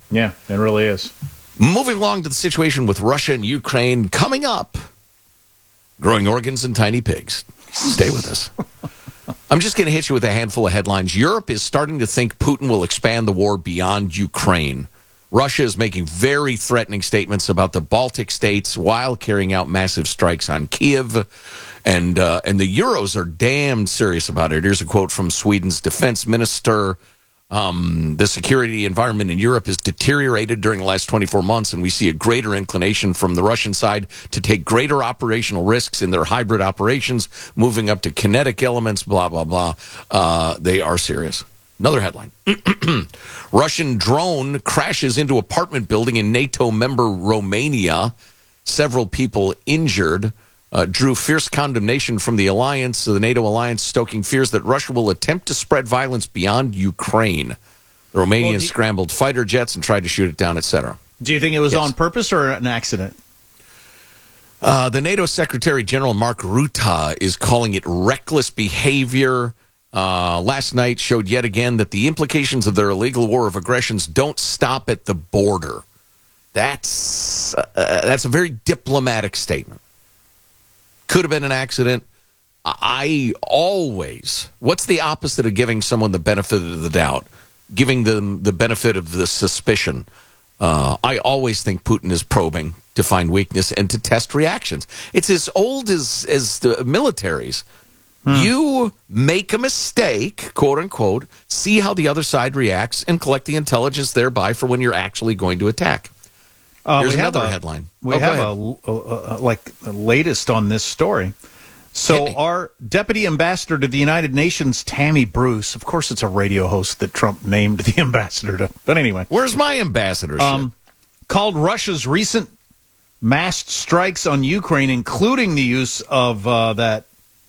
Yeah, it really is. Moving along to the situation with Russia and Ukraine coming up. Growing organs and tiny pigs. Stay with us. I'm just going to hit you with a handful of headlines. Europe is starting to think Putin will expand the war beyond Ukraine. Russia is making very threatening statements about the Baltic states while carrying out massive strikes on Kiev. And the Euros are damn serious about it. Here's a quote from Sweden's defense minister. The security environment in Europe has deteriorated during the last 24 months, and we see a greater inclination from the Russian side to take greater operational risks in their hybrid operations, moving up to kinetic elements, blah, blah, blah. They are serious. Another headline. Russian drone crashes into apartment building in NATO member Romania. Several people injured. Drew fierce condemnation from the alliance, the NATO alliance, stoking fears that Russia will attempt to spread violence beyond Ukraine. The Romanians scrambled fighter jets and tried to shoot it down, etc. Do you think it was on purpose or an accident? The NATO Secretary General Mark Rutte is calling it reckless behavior. Last night showed yet again that the implications of their illegal war of aggressions don't stop at the border. That's a very diplomatic statement. Could have been an accident. What's the opposite of giving someone the benefit of the doubt? Giving them the benefit of the suspicion. I always think Putin is probing to find weakness and to test reactions. It's as old as the militaries. You make a mistake, quote unquote, see how the other side reacts, and collect the intelligence thereby for when you're actually going to attack. Here's another headline. We have the latest on this story. So our deputy ambassador to the United Nations, Tammy Bruce, of course it's a radio host that Trump named the ambassador to. But anyway. Where's my ambassadorship? Called Russia's recent massed strikes on Ukraine, including the use of that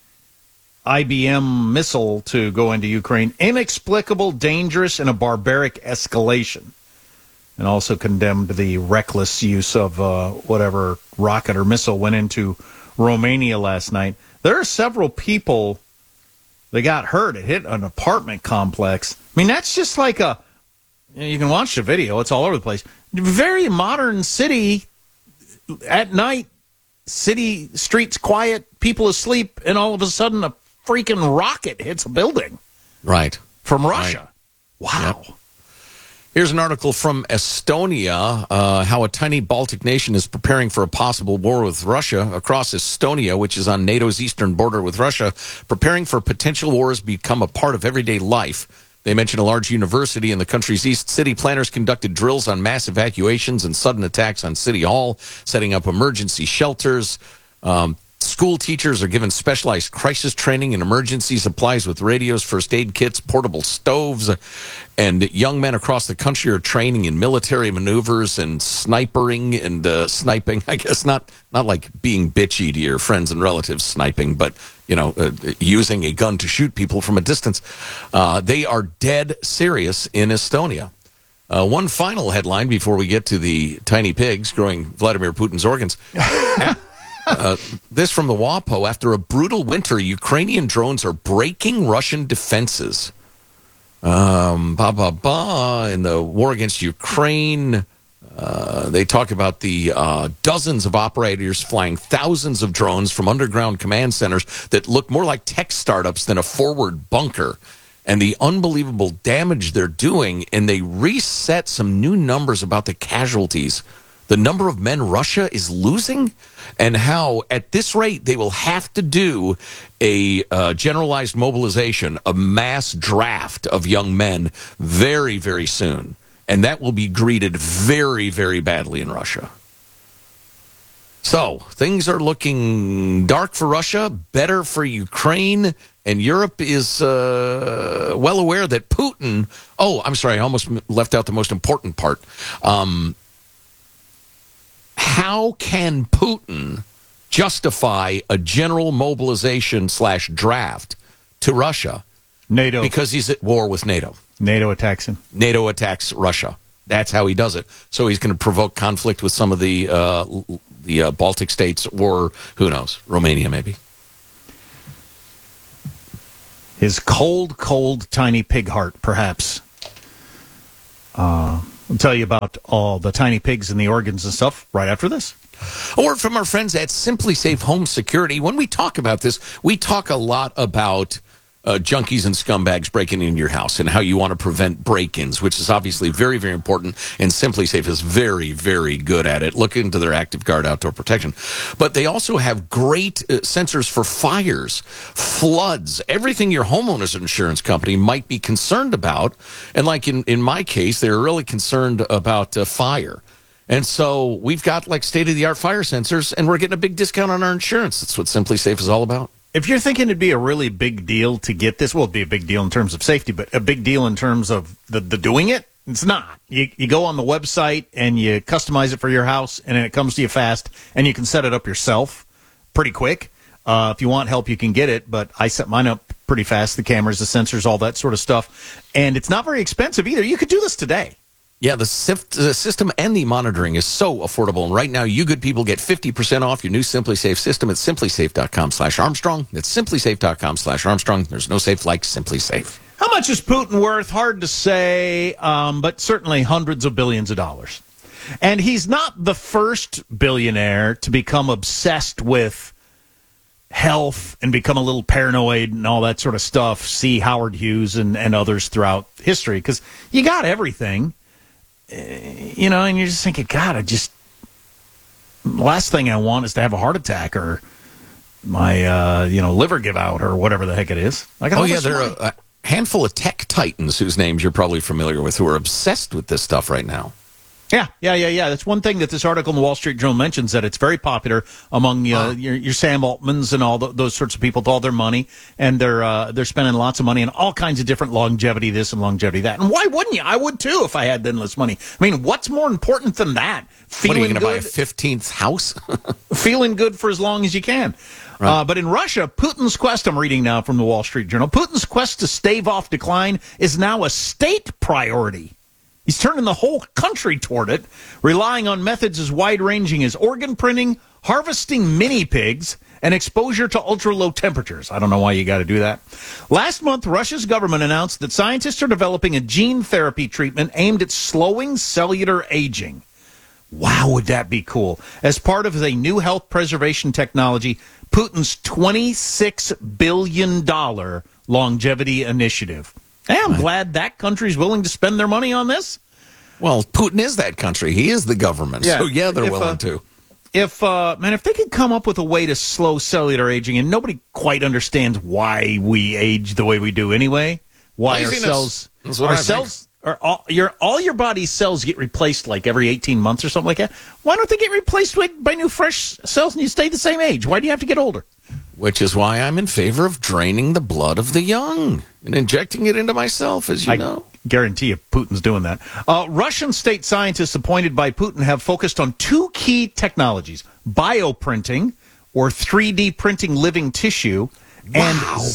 IBM missile to go into Ukraine, inexplicable, dangerous, and a barbaric escalation. And also condemned the reckless use of whatever rocket or missile went into Romania last night. There are several people that got hurt. It hit an apartment complex. I mean, that's just like you can watch the video. It's all over the place. Very modern city at night. City streets quiet, people asleep, and all of a sudden a freaking rocket hits a building. Right. From Russia. Right. Wow. Yep. Here's an article from Estonia, how a tiny Baltic nation is preparing for a possible war with Russia. Across Estonia, which is on NATO's eastern border with Russia, preparing for potential wars become a part of everyday life. They mention a large university in the country's east. City planners conducted drills on mass evacuations and sudden attacks on City Hall, setting up emergency shelters. School teachers are given specialized crisis training and emergency supplies with radios, first aid kits, portable stoves, and young men across the country are training in military maneuvers and sniping. I guess not like being bitchy to your friends and relatives sniping, but using a gun to shoot people from a distance. They are dead serious in Estonia. One final headline before we get to the tiny pigs growing Vladimir Putin's organs. This from the WAPO. After a brutal winter, Ukrainian drones are breaking Russian defenses. In the war against Ukraine, they talk about the dozens of operators flying thousands of drones from underground command centers that look more like tech startups than a forward bunker. And the unbelievable damage they're doing, and they reset some new numbers about the casualties. The number of men Russia is losing, and how at this rate they will have to do a generalized mobilization, a mass draft of young men very, very soon. And that will be greeted very, very badly in Russia. So things are looking dark for Russia, better for Ukraine, and Europe is well aware that Putin... Oh, I'm sorry, I almost left out the most important part. How can Putin justify a general mobilization / draft to Russia? NATO. Because he's at war with NATO. NATO attacks him. NATO attacks Russia. That's how he does it. So he's going to provoke conflict with some of the Baltic states, or who knows, Romania maybe. His cold, cold, tiny pig heart, perhaps. I'll tell you about all the tiny pigs and the organs and stuff right after this. Or from our friends at Simply Safe Home Security. When we talk about this, we talk a lot about junkies and scumbags breaking into your house and how you want to prevent break-ins, which is obviously very, very important. And Simply Safe is very, very good at it. Look into their Active Guard outdoor protection. But they also have great sensors for fires, floods, everything your homeowner's insurance company might be concerned about. And like in my case, they're really concerned about fire. And so we've got like state-of-the-art fire sensors, and we're getting a big discount on our insurance. That's what Simply Safe is all about. If you're thinking it'd be a really big deal to get this, well, it'd be a big deal in terms of safety, but a big deal in terms of the doing it, it's not. You go on the website and you customize it for your house, and it comes to you fast, and you can set it up yourself pretty quick. If you want help, you can get it, but I set mine up pretty fast, the cameras, the sensors, all that sort of stuff. And it's not very expensive either. You could do this today. Yeah, the system and the monitoring is so affordable. And right now, you good people get 50% off your new Simply Safe system at simplysafe.com/Armstrong. That's simplysafe.com/Armstrong. There's no safe like Simply Safe. How much is Putin worth? Hard to say, but certainly hundreds of billions of dollars. And he's not the first billionaire to become obsessed with health and become a little paranoid and all that sort of stuff. See Howard Hughes and others throughout history, because you got everything. And you're just thinking, God, last thing I want is to have a heart attack or my, liver give out or whatever the heck it is. There are a handful of tech titans whose names you're probably familiar with who are obsessed with this stuff right now. Yeah. That's one thing that this article in the Wall Street Journal mentions, that it's very popular among your Sam Altmans and all those sorts of people with all their money, and they're spending lots of money on all kinds of different longevity this and longevity that. And why wouldn't you? I would too if I had endless money. I mean, what's more important than that? What, are you going to buy a 15th house? Feeling good for as long as you can. Right. But in Russia, Putin's quest, I'm reading now from the Wall Street Journal, Putin's quest to stave off decline is now a state priority. He's turning the whole country toward it, relying on methods as wide-ranging as organ printing, harvesting mini pigs, and exposure to ultra-low temperatures. I don't know why you got to do that. Last month, Russia's government announced that scientists are developing a gene therapy treatment aimed at slowing cellular aging. Wow, would that be cool? As part of a new health preservation technology, Putin's $26 billion longevity initiative. Hey, I'm glad that country's willing to spend their money on this. Well, Putin is that country. He is the government. Yeah. So, they're willing to. If they could come up with a way to slow cellular aging, and nobody quite understands why we age the way we do anyway, why our cells, all your body's cells get replaced like every 18 months or something like that. Why don't they get replaced by new fresh cells and you stay the same age? Why do you have to get older? Which is why I'm in favor of draining the blood of the young and injecting it into myself, as you know. Guarantee you Putin's doing that. Russian state scientists appointed by Putin have focused on two key technologies: bioprinting, or 3D printing living tissue, and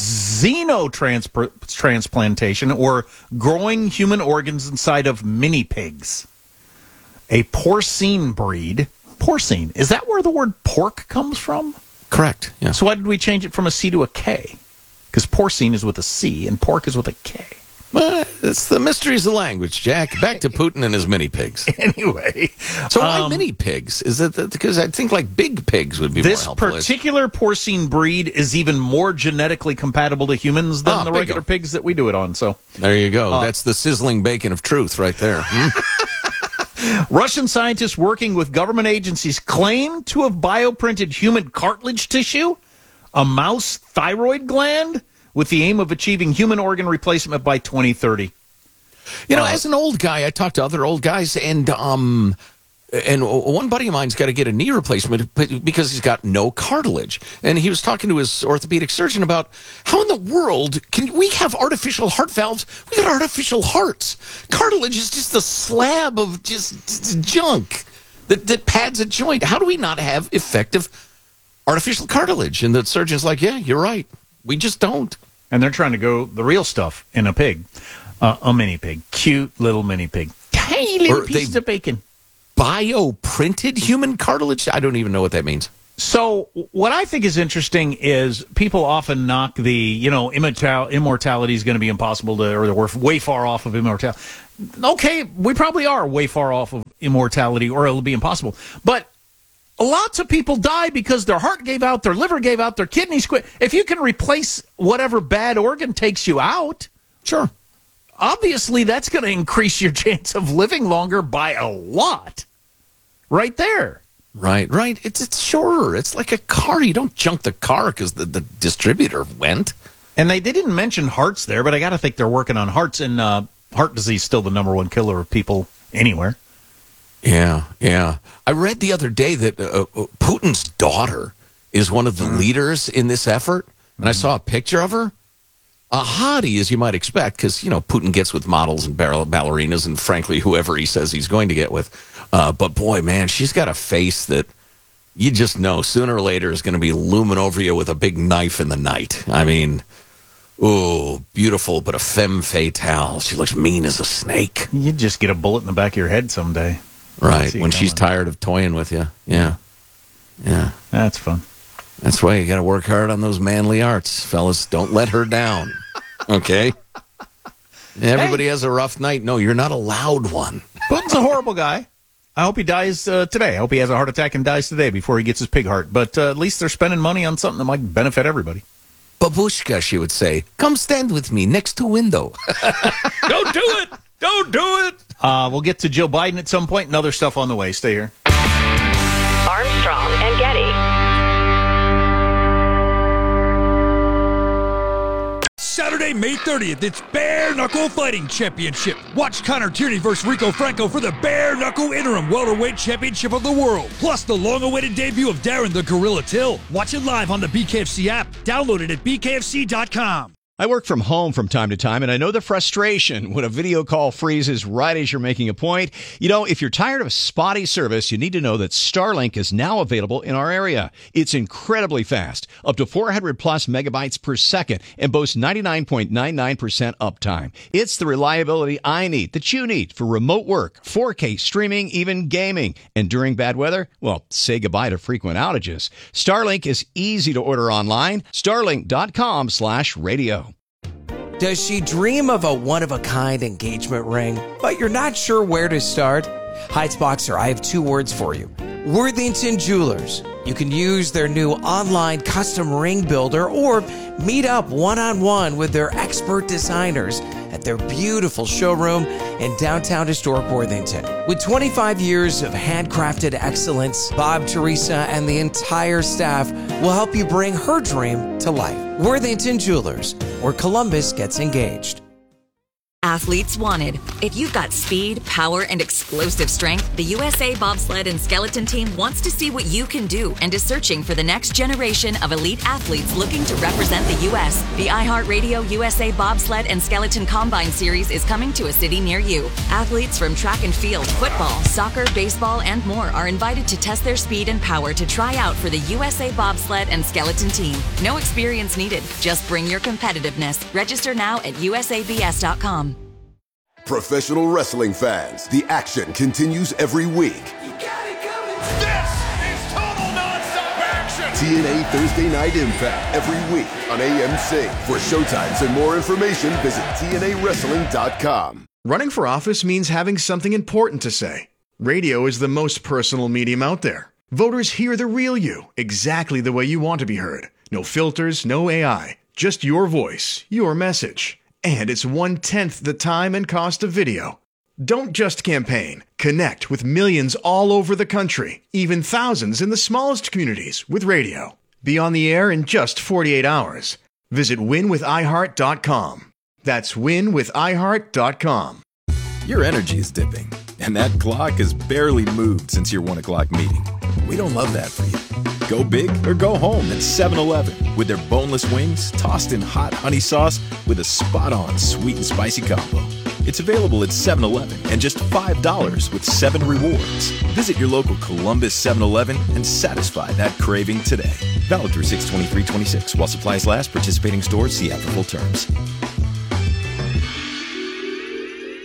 xenotransplantation, or growing human organs inside of mini pigs. A porcine breed. Porcine. Is that where the word pork comes from? Correct. Yeah. So why did we change it from a C to a K? Because porcine is with a C and pork is with a K. Well, it's the mysteries of language, Jack. Back to Putin and his mini pigs. Anyway. So why mini pigs? Is it because I think like big pigs would be more helpful? This particular porcine breed is even more genetically compatible to humans than the regular pigs that we do it on. So there you go. That's the sizzling bacon of truth right there. Russian scientists working with government agencies claim to have bioprinted human cartilage tissue, a mouse thyroid gland, with the aim of achieving human organ replacement by 2030. As an old guy, I talk to other old guys, and one buddy of mine's got to get a knee replacement because he's got no cartilage. And he was talking to his orthopedic surgeon about how in the world can we have artificial heart valves? We got artificial hearts. Cartilage is just a slab of just junk that pads a joint. How do we not have effective artificial cartilage? And the surgeon's like, yeah, you're right. We just don't. And they're trying to go the real stuff in a pig, a mini pig, cute little mini pig, tiny little pieces of bacon. Bioprinted human cartilage? I don't even know what that means. So what I think is interesting is people often knock the, immortality is going to be impossible or we're way far off of immortality. Okay, we probably are way far off of immortality or it'll be impossible. But lots of people die because their heart gave out, their liver gave out, their kidneys quit. If you can replace whatever bad organ takes you out, Sure. obviously that's going to increase your chance of living longer by a lot. Right there. Right. It's sure. It's like a car. You don't junk the car because the distributor went. And they didn't mention hearts there, but I got to think they're working on hearts. And heart disease is still the number one killer of people anywhere. Yeah. I read the other day that Putin's daughter is one of the leaders in this effort. And I saw a picture of her. A hottie, as you might expect, because, Putin gets with models and ballerinas and, frankly, whoever he says he's going to get with. But, boy, man, she's got a face that you just know sooner or later is going to be looming over you with a big knife in the night. I mean, oh, beautiful, but a femme fatale. She looks mean as a snake. You just get a bullet in the back of your head someday. Right, when she's tired of toying with you. Yeah. That's fun. That's why you got to work hard on those manly arts, fellas. Don't let her down, okay? Everybody has a rough night. No, you're not allowed one. Putin's a horrible guy. I hope he dies today. I hope he has a heart attack and dies today before he gets his pig heart. But at least they're spending money on something that might benefit everybody. Babushka, she would say, come stand with me next to window. Don't do it. Don't do it. We'll get to Joe Biden at some point and other stuff on the way. Stay here. Armstrong and Getty. Saturday, May 30th, it's Bare Knuckle Fighting Championship. Watch Connor Tierney versus Rico Franco for the Bare Knuckle Interim Welterweight Championship of the World. Plus the long-awaited debut of Darren the Gorilla Till. Watch it live on the BKFC app. Download it at bkfc.com. I work from home from time to time, and I know the frustration when a video call freezes right as you're making a point. If you're tired of spotty service, you need to know that Starlink is now available in our area. It's incredibly fast, up to 400 plus megabytes per second, and boasts 99.99% uptime. It's the reliability I need, that you need, for remote work, 4K streaming, even gaming. And during bad weather, well, say goodbye to frequent outages. Starlink is easy to order online. Starlink.com/radio. Does she dream of a one-of-a-kind engagement ring, but you're not sure where to start? Heights Boxer, I have two words for you. Worthington Jewelers. You can use their new online custom ring builder or meet up one-on-one with their expert designers at their beautiful showroom in downtown historic Worthington. With 25 years of handcrafted excellence, Bob, Teresa, and the entire staff will help you bring her dream to life. Worthington Jewelers, where Columbus gets engaged. Athletes wanted. If you've got speed, power, and explosive strength, the USA Bobsled and Skeleton Team wants to see what you can do and is searching for the next generation of elite athletes looking to represent the U.S. The iHeartRadio USA Bobsled and Skeleton Combine Series is coming to a city near you. Athletes from track and field, football, soccer, baseball, and more are invited to test their speed and power to try out for the USA Bobsled and Skeleton Team. No experience needed. Just bring your competitiveness. Register now at usabs.com. Professional wrestling fans, the action continues every week. You got it coming. This is total nonstop action. TNA Thursday Night Impact every week on AMC. For showtimes and more information, visit TNAWrestling.com. Running for office means having something important to say. Radio is the most personal medium out there. Voters hear the real you, exactly the way you want to be heard. No filters, no AI, just your voice, your message. And it's 1/10 the time and cost of video. Don't just campaign. Connect with millions all over the country, even thousands in the smallest communities with radio. Be on the air in just 48 hours. Visit winwithiheart.com. That's winwithiheart.com. Your energy is dipping, and that clock has barely moved since your 1 o'clock meeting. We don't love that for you. Go big or go home at 7-Eleven with their boneless wings tossed in hot honey sauce with a spot-on sweet and spicy combo. It's available at 7-Eleven and just $5 with 7 rewards. Visit your local Columbus 7-Eleven and satisfy that craving today. Valid through 6/23/26 while supplies last. Participating stores see app for full terms.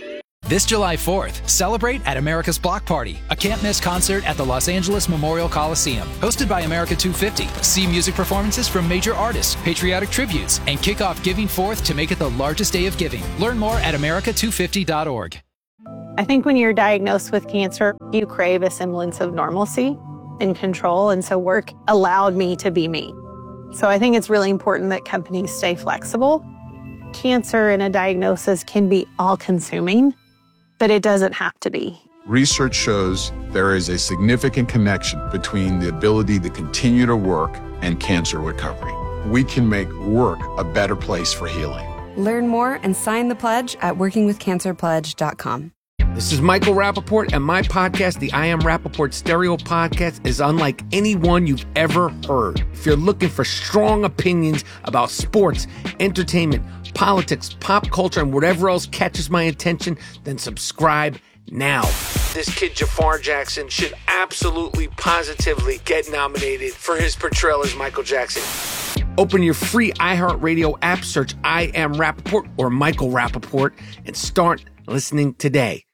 This July 4th, celebrate at America's Block Party, a can't-miss concert at the Los Angeles Memorial Coliseum. Hosted by America 250. See music performances from major artists, patriotic tributes, and kick off Giving 4th to make it the largest day of giving. Learn more at america250.org. I think when you're diagnosed with cancer, you crave a semblance of normalcy and control, and so work allowed me to be me. So I think it's really important that companies stay flexible. Cancer and a diagnosis can be all-consuming, but it doesn't have to be. Research shows there is a significant connection between the ability to continue to work and cancer recovery. We can make work a better place for healing. Learn more and sign the pledge at workingwithcancerpledge.com. This is Michael Rappaport, and my podcast, the I Am Rappaport Stereo Podcast, is unlike any one you've ever heard. If you're looking for strong opinions about sports, entertainment, politics, pop culture, and whatever else catches my attention, then subscribe now. This kid Jafar Jackson should absolutely, positively get nominated for his portrayal as Michael Jackson. Open your free iHeartRadio app, search I Am Rappaport or Michael Rappaport, and start listening today.